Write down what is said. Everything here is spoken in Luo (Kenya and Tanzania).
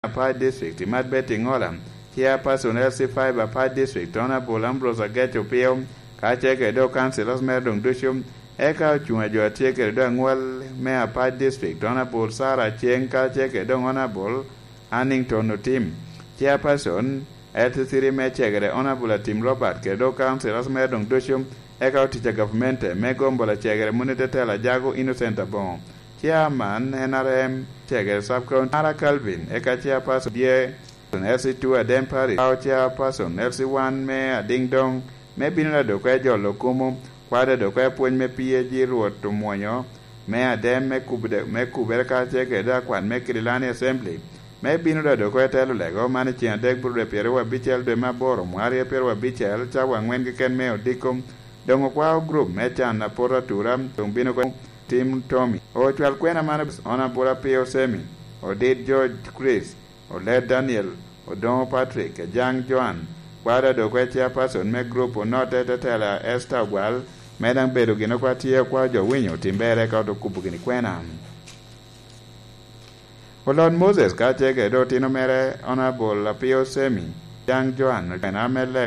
Pai District Timat Betingola Chairperson LC5 Pai District Honorable Ambrose Agecho Pio Kache do Councilors Merdung Dushum Eka Chunga Joatie do Ngwel Mea Pai District Honorable Sarah Cheng Kache do Honorable Annington Team Chairperson LC3 Mechegre Honorable Tim Robert do Councilors Merdung Dushum Eka Teacher Government Megombola Chegre Munitetela Jago Innocent Bon Chairman NRM Chegre Subcon Ara Calvin Eka Chairperson Die LC2 Adem Paris Chairperson LC1 Me Ding Dong Me Binula do Kwejo Lokumo Kwada do Kwe Puen Me PG Ruot Tumonyo Me Adem Me Kuberka Chegre Da Kwan Me Kirilani Assembly Me Binula do Kwe Telu Lego Mani Chian Dek Burde Pierwa Bichel de Maboro Mwari Pierwa Bichel Chawa Ngwen Ken Me Odikum Dongo Kwao Group Me Chan Na Pora Turam Tumbino Kwen Tim Tommy O Chwal Kwena Manabs Onabora Pio Semi O Did George Chris O Led Daniel O Don Patrick Jang Joan Kwada do Kwe Chairperson Me Group O Note Tetela Esther Wal Medang Bedu Gino Kwa Tia Kwa Jo Winyo Timbere Kauto Kubugini Kwena O Lord Moses Kacheke Do Tino Mere Honorable Pio Semi Jang Joan Amele